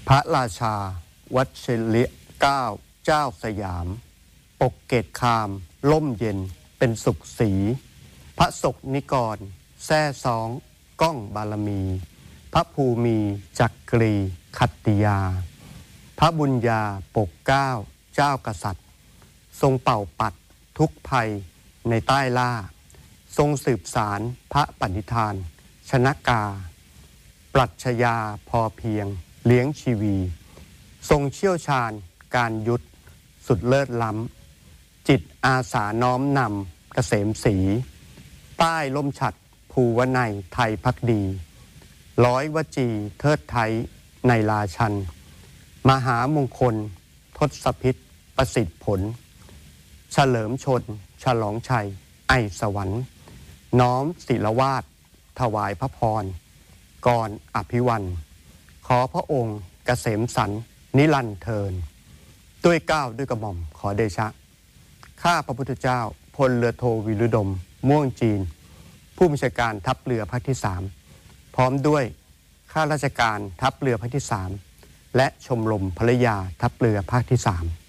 พระราชาวัชริเก้าเจ้าสยามปกเกตคามล่มเย็นเป็นสุขสีพระศกนิกรแซ่ซองก้องบารมีพระภูมิจักรีขัตติยาพระบุญญาปกเกล้าเจ้ากษัตริย์ทรงเป่าปัดทุกภัยในใต้ล่าทรงสืบสารพระปณิธานชนกาปรัชญาพอเพียงเลี้ยงชีวีทรงเชี่ยวชาญการยุทธสุดเลิศล้ำจิตอาสาน้อมนำเกษมศรีใต้ล่มฉัตรภูวนัยไทยพักดีร้อยวจีเทิดไทยในราชันมหามงคลทศพิษประสิทธิผลเฉลิมชนฉลองชัยไอสวรรค์น้อมศิลวาสถวายพระพรก่อนอภิวันขอพระองค์เกษมสันต์นิรันดร์เทินด้วยเกล้าด้วยกระหม่อมขอเดชะข้าพระพุทธเจ้าพลเรือโทวิรุดมม่วงจีนผู้บัญชาการทัพเรือภาคที่3พร้อมด้วยข้าราชการทัพเรือภาคที่3และชมรมภรรยาทัพเรือภาคที่3